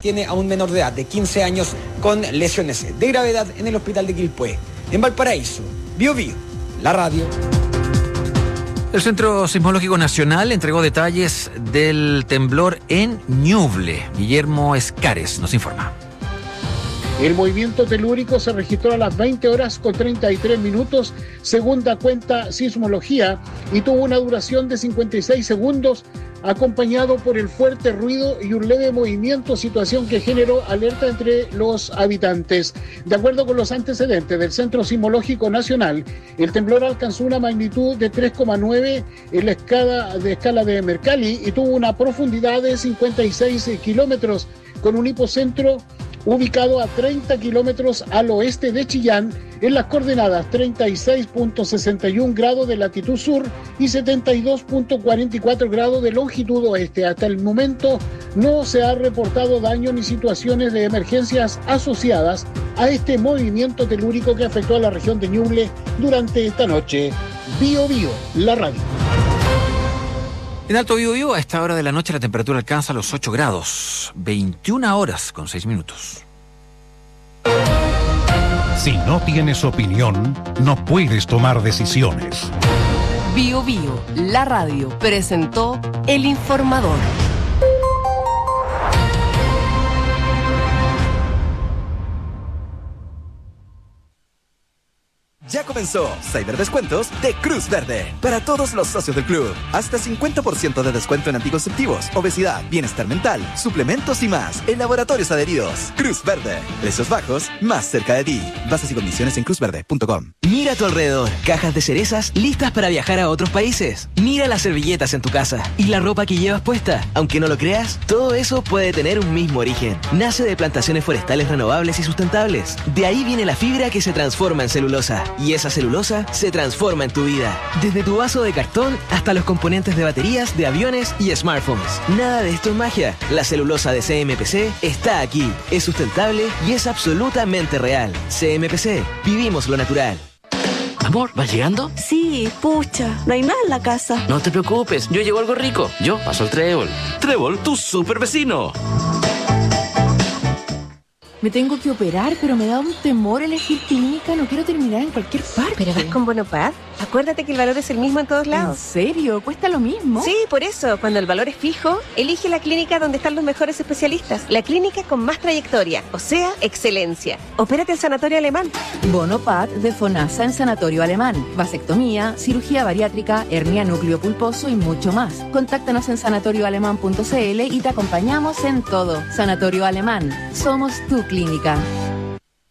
mantiene a un menor de edad de 15 años con lesiones de gravedad en el hospital de Quilpué. En Valparaíso, Bío Bío, la radio. El Centro Sismológico Nacional entregó detalles del temblor en Ñuble. Guillermo Escares nos informa. El movimiento telúrico se registró a las 20 horas con 33 minutos, según da cuenta Sismología, y tuvo una duración de 56 segundos, acompañado por el fuerte ruido y un leve movimiento, situación que generó alerta entre los habitantes. De acuerdo con los antecedentes del Centro Sismológico Nacional, el temblor alcanzó una magnitud de 3,9 en la escala de Mercalli y tuvo una profundidad de 56 kilómetros, con un hipocentro ubicado a 30 kilómetros al oeste de Chillán, en las coordenadas 36.61 grados de latitud sur y 72.44 grados de longitud oeste. Hasta el momento no se ha reportado daño ni situaciones de emergencias asociadas a este movimiento telúrico que afectó a la región de Ñuble durante esta noche. Bío Bío, la radio. En Alto Biobío, a esta hora de la noche la temperatura alcanza los 8 grados, 21 horas con 6 minutos. Si no tienes opinión, no puedes tomar decisiones. Bío Bío, la radio, presentó El Informador. Ya comenzó Cyberdescuentos de Cruz Verde. Para todos los socios del club. Hasta 50% de descuento en anticonceptivos, obesidad, bienestar mental, suplementos y más. En laboratorios adheridos. Cruz Verde. Precios bajos, más cerca de ti. Bases y condiciones en cruzverde.com. Mira a tu alrededor. Cajas de cerezas listas para viajar a otros países. Mira las servilletas en tu casa y la ropa que llevas puesta. Aunque no lo creas, todo eso puede tener un mismo origen. Nace de plantaciones forestales renovables y sustentables. De ahí viene la fibra que se transforma en celulosa. Y esa celulosa se transforma en tu vida. Desde tu vaso de cartón hasta los componentes de baterías, de aviones y smartphones. Nada de esto es magia. La celulosa de CMPC está aquí. Es sustentable y es absolutamente real. CMPC. Vivimos lo natural. Amor, ¿vas llegando? Sí, pucha, no hay nada en la casa. No te preocupes, yo llevo algo rico. Yo paso el Trébol. Trébol, tu super vecino. Me tengo que operar, pero me da un temor elegir clínica. No quiero terminar en cualquier parte. ¿Pero vas con Bonopad? Acuérdate que el valor es el mismo en todos lados. ¿En serio? ¿Cuesta lo mismo? Sí, por eso. Cuando el valor es fijo, elige la clínica donde están los mejores especialistas. La clínica con más trayectoria, o sea, excelencia. Opérate en Sanatorio Alemán. Bonopad de FONASA en Sanatorio Alemán. Vasectomía, cirugía bariátrica, hernia núcleo pulposo y mucho más. Contáctanos en sanatorioalemán.cl y te acompañamos en todo. Sanatorio Alemán. Somos tu clínica.